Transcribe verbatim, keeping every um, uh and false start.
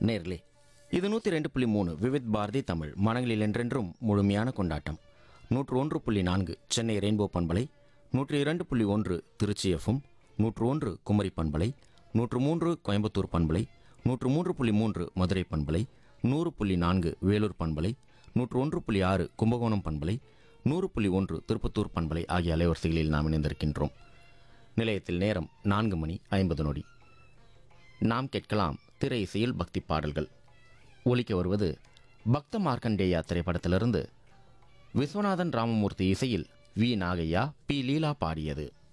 நேர்களே, இது நூற்றி ரெண்டு புள்ளி மூணு விவித் பாரதி தமிழ் மனங்களில் என்றென்றும் முழுமையான கொண்டாட்டம். நூற்று ஒன்று புள்ளி நான்கு சென்னை ரெயின்போ பண்பலை, நூற்றி இரண்டு புள்ளி ஒன்று திருச்சி எஃப்எம், நூற்று ஒன்று குமரி பண்பலை, நூற்று மூன்று கோயம்புத்தூர் பண்பலை, நூற்று மூன்று புள்ளி மூன்று மதுரை பண்பலை, நூறு புள்ளி நான்கு வேலூர் பண்பலை, நூற்று ஒன்று புள்ளி ஆறு கும்பகோணம் பண்பலை, நூறு புள்ளி ஒன்று திருப்பத்தூர் பண்பலை ஆகிய அலைவரிசைகளில் நாம் இணைந்திருக்கின்றோம். நிலையத்தில் நேரம் நான்கு மணி ஐம்பது நொடி. நாம் கேட்கலாம் திரை இசையில் பக்தி பாடல்கள். ஒலிக்க வருவது பக்த மார்க்கண்டேயா திரைப்படத்திலிருந்து விஸ்வநாதன் ராமமூர்த்தி இசையில் வி நாகையா, பி லீலா பாடியது.